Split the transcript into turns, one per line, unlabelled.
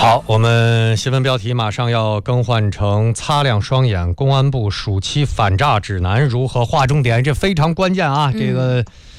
好，我们新闻标题马上要更换成擦亮双眼，公安部暑期反诈指南如何划重点，这非常关键啊！这个